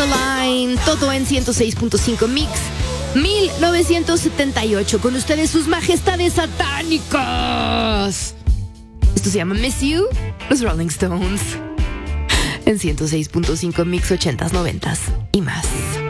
the Line, todo en 106.5 Mix. 1978, con ustedes sus majestades satánicas. Esto se llama Miss You, los Rolling Stones. En 106.5 Mix 80s, 90s y más.